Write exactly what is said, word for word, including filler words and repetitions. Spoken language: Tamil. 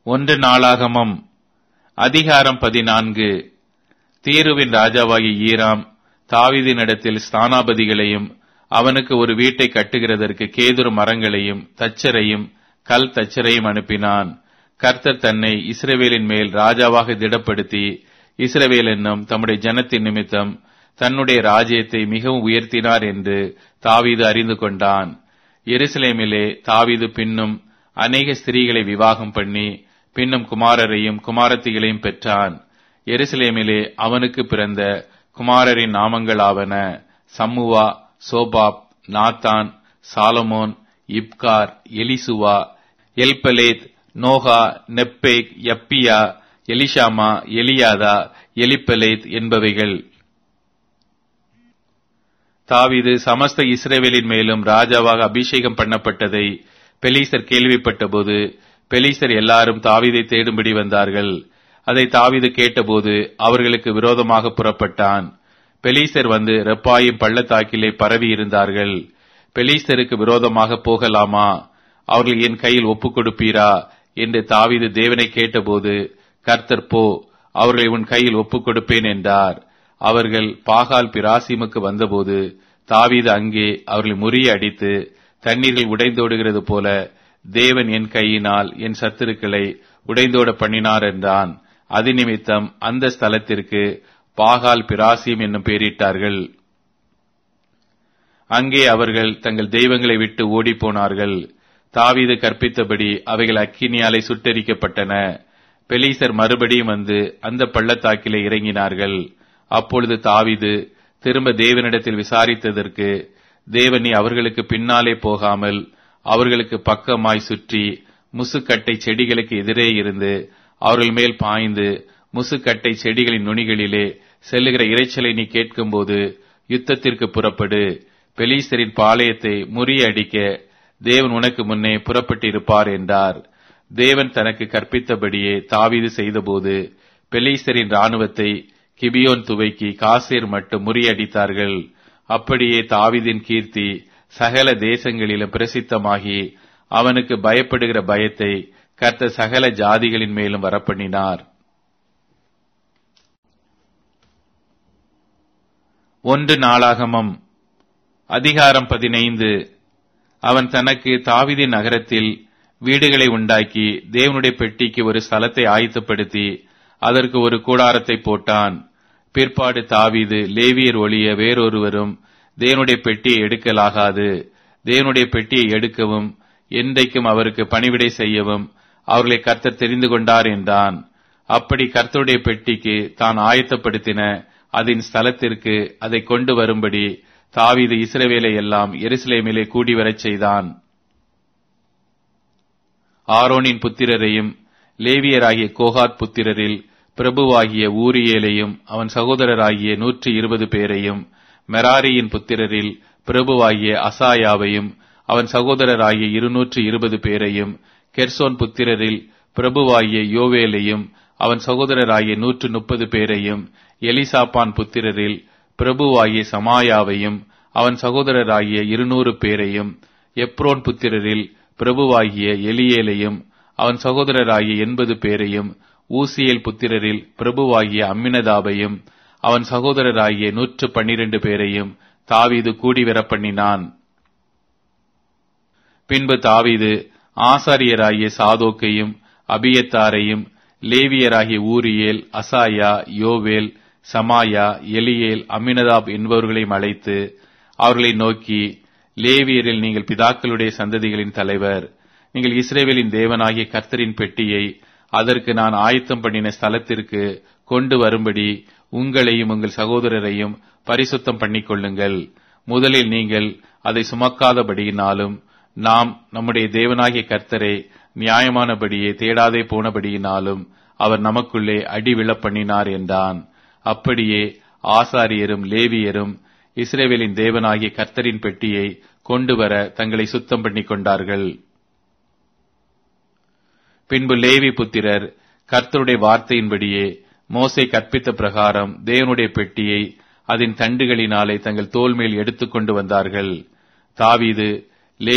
ஒன்று நாளாகமம் அதிகாரம் பதினான்கு. தீருவின் ராஜாவாகிய ஈராம் தாவீதினிடத்தில் ஸ்தானாபதிகளையும் அவனுக்கு ஒரு வீட்டை கட்டுகிறதற்கு கேதுரு மரங்களையும் தச்சரையும் கல் தச்சரையும் அனுப்பினான். கர்த்தர் தன்னை இஸ்ரவேலின் மேல் ராஜாவாக திடப்படுத்தி இஸ்ரவேல் என்னும் தம்முடைய ஜனத்தின் நிமித்தம் தன்னுடைய ராஜ்யத்தை மிகவும் உயர்த்தினார் என்று தாவீது அறிந்து கொண்டான். எருசலேமிலே தாவீது பின்னும் அநேக ஸ்திரீகளை விவாகம் பண்ணி பின்னும் குமாரரையும் குமாரத்திகளையும் பெற்றான். எருசலேமிலே அவனுக்கு பிறந்த குமாரரின் நாமங்களாவன: சம்முவா, சோபாப், Nathan, Solomon, இப்கார், எலிசுவா, Eliphalet, நோகா, நெப்பேக், யப்பியா, Elishama, Eliada, Eliphalet என்பவைகள். தாவீது சமஸ்த இஸ்ரவேலின் மேலும் ராஜாவாக அபிஷேகம் பண்ணப்பட்டதை பெலிஸ்தர் கேள்விப்பட்டபோது பெலிஸ்தர் எல்லாரும் தாவீதை தேடும்படி வந்தார்கள். அதை தாவீது கேட்டபோது அவர்களுக்கு விரோதமாக புறப்பட்டான். பெலிஸ்தர் வந்து ரெப்பாயிம் பள்ளத்தாக்கிலே பரவி இருந்தார்கள். பெலிஸ்தருக்கு விரோதமாக போகலாமா? அவர்கள் என் கையில் ஒப்புக் கொடுப்பீரா என்று தாவீது தேவனை கேட்டபோது, கர்த்தர் போ, அவர்களை உன் கையில் ஒப்புக் கொடுப்பேன் என்றார். அவர்கள் பாகால் பிராசிமுக்கு வந்தபோது தாவீது அங்கே அவர்களை முறிய அடித்து தண்ணீர்கள் உடைந்தோடுகிறது போல தேவன் என் கையினால் என் சத்துருக்களை உடைந்தோட பண்ணினார் என்றான். அது நிமித்தம் அந்த ஸ்தலத்திற்கு பாகால் பிராசிம் என்னும் பெயரிட்டார்கள். அங்கே அவர்கள் தங்கள் தெய்வங்களை விட்டு ஓடிப்போனார்கள். தாவீது கற்பித்தபடி அவைகள் அக்கினியாலே சுட்டெரிக்கப்பட்டன. பெலிஸ்தர் மறுபடியும் வந்து அந்த பள்ளத்தாக்கிலே இறங்கினார்கள். அப்பொழுது தாவீது திரும்ப தேவனிடத்தில் விசாரித்ததற்கு, தேவன் நீ அவர்களுக்கு பின்னாலே போகாமல் அவர்களுக்கு பக்கமாய் சுற்றி முசுக்கட்டை செடிகளுக்கு எதிரே இருந்து அவர்கள் மேல் பாய்ந்து முசுக்கட்டை செடிகளின் நுனிகளிலே செல்லுகிற இரைச்சலை நீ கேட்கும்போது யுத்தத்திற்கு புறப்படு. பெலிஸ்தரின் பாளையத்தை முறியடிக்க தேவன் உனக்கு முன்னே புறப்பட்டிருப்பார் என்றார். தேவன் தனக்கு கற்பித்தபடியே தாவீது செய்தபோது பெலிஸ்தரின் இராணுவத்தை கிபியோன் துவைக்கி காசேர் மட்டும் முறியடித்தார்கள். அப்படியே தாவீதின் கீர்த்தி சகல தேசங்களிலும் பிரசித்தமாகி அவனுக்கு பயப்படுகிற பயத்தை கர்த்தர் சகல ஜாதிகளின் மேலும் வரப்பண்ணினார். ஒன்று நாளாகமம் அதிகாரம் பதினைந்து. அவன் தனக்கு தாவீதின் நகரத்தில் வீடுகளை உண்டாக்கி தேவனுடைய பெட்டிக்கு ஒரு ஸ்தலத்தை ஆயத்தப்படுத்தி அதற்கு ஒரு கூடாரத்தை போட்டான். பிற்பாடு தாவீது, லேவியர் ஒழிய வேறொருவரும் தேவனுடைய பெட்டியை எடுக்கலாகாது, தேவனுடைய பெட்டியை எடுக்கவும் என்றைக்கும் அவருக்கு பணிவிடை செய்யவும் அவர்களை கர்த்தர் தெரிந்து கொண்டார் என்றான். அப்படி கர்த்தருடைய பெட்டிக்கு தான் ஆயத்தப்படுத்தின அதன் ஸ்தலத்திற்கு அதை கொண்டு வரும்படி தாவீது இஸ்ரவேலை எல்லாம் எருசலேமிலே கூடி வரச் செய்தான். ஆரோனின் புத்திரரையும் லேவியராகிய கோகாத் புத்திரரில் பிரபுவாகிய ஊரியேலையும் அவன் சகோதரராகிய நூற்றி இருபது பேரையும், மெராரியின் புத்திரரில் பிரபுவாகிய அசாயாவையும் அவன் சகோதரராகிய இருநூற்று இருபது பேரையும், கெர்சோன் புத்திரரில் பிரபுவாகிய யோவேலையும் அவன் சகோதரராகிய நூற்று முப்பது பேரையும், எலிசாப்பான் புத்திரரில் பிரபுவாகிய சமாயாவையும் அவன் சகோதரராகிய இருநூறு பேரையும், எப்ரோன் புத்திரரில் பிரபுவாகிய எலியேலையும் அவன் சகோதரராகிய எண்பது பேரையும், ஊசியேல் புத்திரரில் பிரபுவாகிய அம்மினதாபையும் அவன் சகோதரராகிய நூற்று பன்னிரண்டு பேரையும் தாவீது கூடி வரப்பண்ணினான். பின்பு தாவீது ஆசாரியராகிய சாதோக்கையும் அபியத்தாரையும், லேவியராகிய ஊரியேல், அசாயா, யோவேல், சமாயா, எலியேல், அம்மினதாப் என்பவர்களையும் அழைத்து அவர்களை நோக்கி, லேவியரில் நீங்கள் பிதாக்களுடைய சந்ததிகளின் தலைவர். நீங்கள் இஸ்ரவேலின் தேவனாகிய கர்த்தரின் பெட்டியை அதற்கு நான் ஆயத்தம் பண்ணின ஸ்தலத்திற்கு கொண்டு வரும்படி உங்களையும் உங்கள் சகோதரரையும் பரிசுத்தம் பண்ணிக்கொள்ளுங்கள். முதலில் நீங்கள் அதை சுமக்காதபடியினாலும் நாம் நம்முடைய தேவனாகிய கர்த்தரை நியாயமானபடியே தேடாதே போனபடியினாலும் அவர் நமக்குள்ளே அடி விழப் பண்ணினார் என்றான். அப்படியே ஆசாரியரும் லேவியரும் இஸ்ரவேலின் தேவனாகிய கர்த்தரின் பெட்டியை கொண்டு வர தங்களை சுத்தம் பண்ணிக் கொண்டார்கள். பின்பு லேவி புத்திரர் கர்த்தருடைய வார்த்தையின்படியே மோசே கற்பித்த பிரகாரம் தேவனுடைய பெட்டியை அதன் தண்டுகளினாலே தங்கள் தோள் மேல் எடுத்துக்கொண்டு வந்தார்கள். தாவீது